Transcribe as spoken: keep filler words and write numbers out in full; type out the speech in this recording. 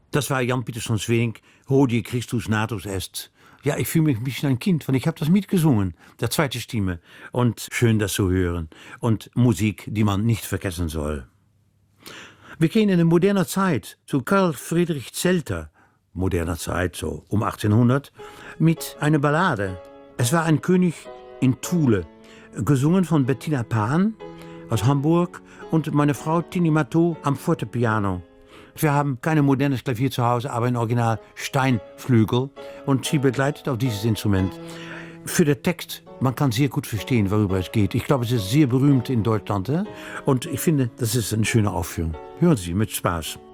Das war Jan Pieterszoon Sweelinck, Hodie Christus natus est. Ja, ich fühle mich ein bisschen ein Kind, weil ich habe das mitgesungen, der zweite Stimme. Und schön, das zu hören. Und Musik, die man nicht vergessen soll. Wir gehen in eine moderne Zeit zu Karl Friedrich Zelter, moderner Zeit, so um achtzehnhundert, mit einer Ballade. Es war ein König in Thule, gesungen von Bettina Pan aus Hamburg und meine Frau Tini Matteau am Fortepiano. Wir haben kein modernes Klavier zu Hause, aber ein Original Steinflügel und sie begleitet auf dieses Instrument. Für den Text, man kann sehr gut verstehen, worüber es geht. Ich glaube, es ist sehr berühmt in Deutschland. Hè? Und ich finde, das ist eine schöne Aufführung. Hören Sie, mit Spaß.